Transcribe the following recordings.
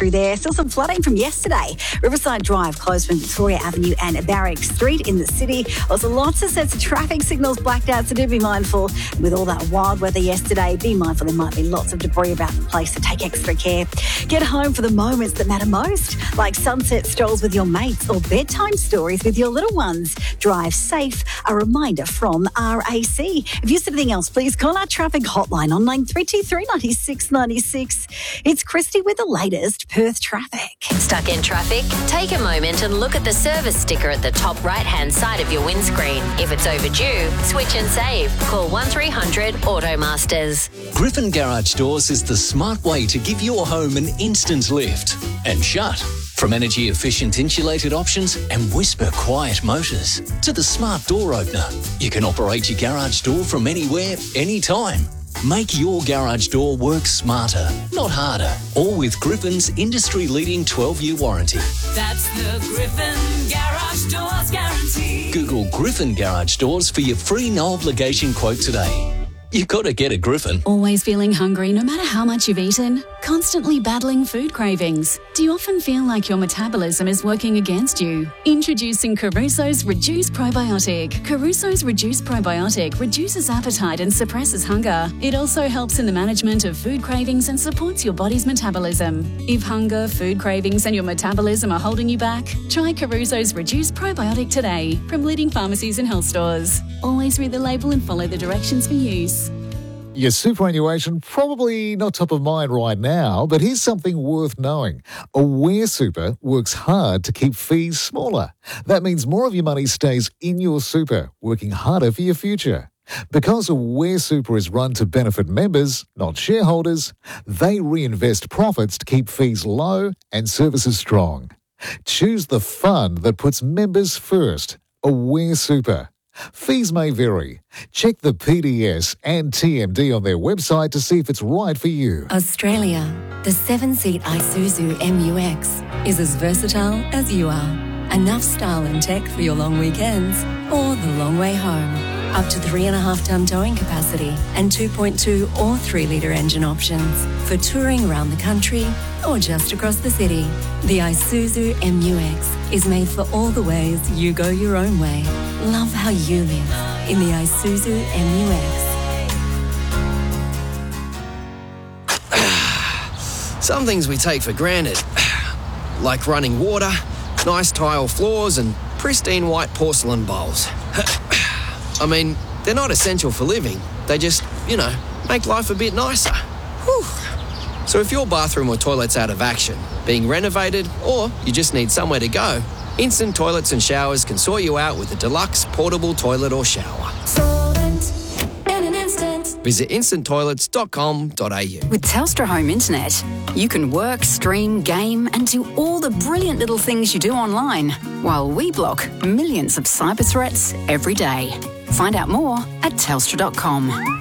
through there. Still some flooding from yesterday. Riverside Drive closed from Victoria Avenue and Barrack Street in the city. Also, lots of sets of traffic signals blacked out, so do be mindful. With all that wild weather yesterday, be mindful there might be lots of debris about the place, so take extra care. Get home for the moments that matter most, like sunset strolls with your mates or bedtime stories with your little ones. Drive safe. A reminder from RAC. If you see anything else, please call our traffic hotline on 9323 96 96. It's Christy with the latest Perth traffic. Stuck in traffic? Take a moment and look at the service sticker at the top right-hand side of your windscreen. If it's overdue, switch and save. Call 1300 Automasters. Griffin Garage Doors is the smart way to give your home an instant lift and shut. From energy-efficient insulated options and whisper quiet motors to the smart door opener, you can operate your garage door from anywhere, anytime. Make your garage door work smarter, not harder. All with Griffin's industry-leading 12-year warranty. That's the Griffin Garage Doors guarantee. Google Griffin Garage Doors for your free no-obligation quote today. You gotta get a Griffin. Always feeling hungry no matter how much you've eaten? Constantly battling food cravings? Do you often feel like your metabolism is working against you? Introducing Caruso's Reduce Probiotic. Caruso's Reduce Probiotic reduces appetite and suppresses hunger. It also helps in the management of food cravings and supports your body's metabolism. If hunger, food cravings and your metabolism are holding you back, try Caruso's Reduce Probiotic today from leading pharmacies and health stores. Always read the label and follow the directions for use. Your superannuation probably not top of mind right now, but here's something worth knowing. Aware Super works hard to keep fees smaller. That means more of your money stays in your super, working harder for your future. Because Aware Super is run to benefit members, not shareholders, they reinvest profits to keep fees low and services strong. Choose the fund that puts members first. Aware Super. Fees may vary. Check the PDS and TMD on their website to see if it's right for you. Australia, the 7-seat Isuzu MU-X is as versatile as you are. Enough style and tech for your long weekends or the long way home. Up to 3.5-tonne towing capacity and 2.2 or 3-litre engine options for touring around the country or just across the city. The Isuzu MU-X is made for all the ways you go your own way. Love how you live in the Isuzu MU-X. Some things we take for granted, like running water, nice tile floors and pristine white porcelain bowls. I mean, they're not essential for living. They just, make life a bit nicer. Whew. So if your bathroom or toilet's out of action, being renovated, or you just need somewhere to go, Instant Toilets and Showers can sort you out with a deluxe portable toilet or shower. Visit instanttoilets.com.au. With Telstra Home Internet, you can work, stream, game and do all the brilliant little things you do online, while we block millions of cyber threats every day. Find out more at telstra.com.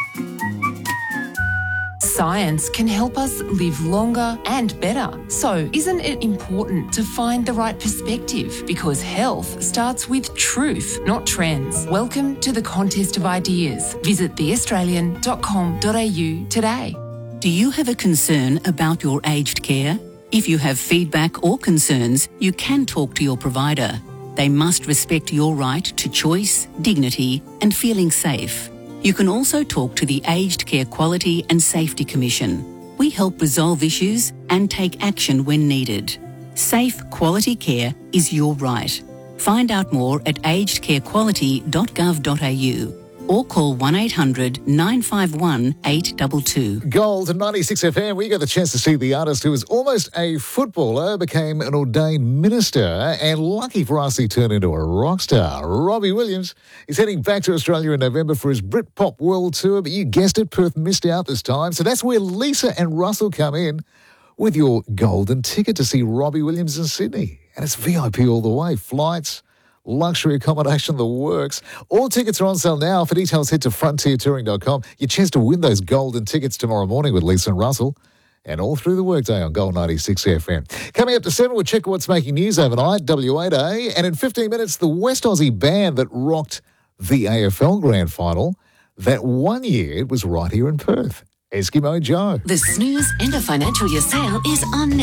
Science can help us live longer and better. So isn't it important to find the right perspective? Because health starts with truth, not trends. Welcome to the Contest of Ideas. Visit theaustralian.com.au today. Do you have a concern about your aged care? If you have feedback or concerns, you can talk to your provider. They must respect your right to choice, dignity and feeling safe. You can also talk to the Aged Care Quality and Safety Commission. We help resolve issues and take action when needed. Safe, quality care is your right. Find out more at agedcarequality.gov.au or call 1800 951 822. Gold 96 FM, we got the chance to see the artist who was almost a footballer, became an ordained minister, and lucky for us, he turned into a rock star. Robbie Williams is heading back to Australia in November for his Britpop World Tour, but you guessed it, Perth missed out this time, so that's where Lisa and Russell come in with your golden ticket to see Robbie Williams in Sydney. And it's VIP all the way, flights, luxury accommodation, the works. All tickets are on sale now. For details, head to frontiertouring.com. Your chance to win those golden tickets tomorrow morning with Lisa and Russell, and all through the workday on Gold 96 FM. Coming up to 7, we'll check what's making news overnight, WA Day, and in 15 minutes, the West Aussie band that rocked the AFL Grand Final that one year it was right here in Perth. Eskimo Joe. The Snooze End of Financial Year sale is on